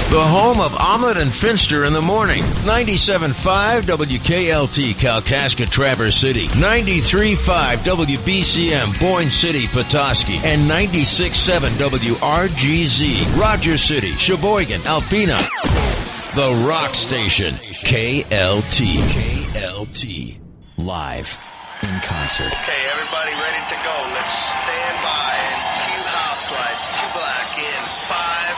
The home of Omelet and Finster in the morning. 97.5 WKLT Kalkaska Traverse City. 93.5 WBCM Boyne City Petoskey. And 96.7 WRGZ Rogers City, Sheboygan, Alpena. The Rock Station. KLT. KLT. Live in concert. Okay, everybody ready to go. Let's stand by and cue house lights. 2 black in 5,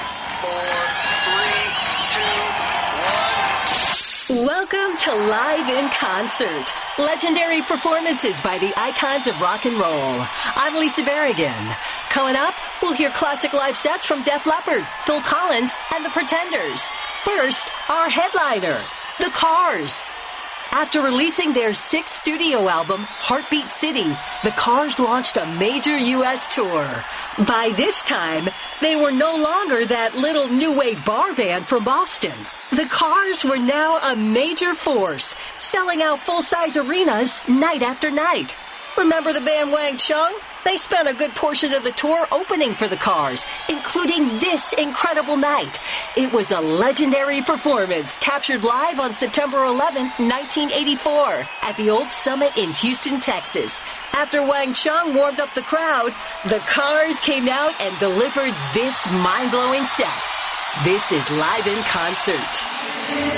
4, 3, 2, 1. Welcome to Live in Concert. Legendary performances by the icons of rock and roll. I'm Lisa Berrigan. Coming up, we'll hear classic live sets from Def Leppard, Phil Collins, and the Pretenders. First, our headliner, The Cars. After releasing their 6th studio album, Heartbeat City, the Cars launched a major U.S. tour. By this time, they were no longer that little new wave bar band from Boston. The Cars were now a major force, selling out full-size arenas night after night. Remember the band Wang Chung? They spent a good portion of the tour opening for the Cars, including this incredible night. It was a legendary performance captured live on September 11th, 1984 at the Old Summit in Houston, Texas. After Wang Chung warmed up the crowd, the Cars came out and delivered this mind-blowing set. This is Live in Concert.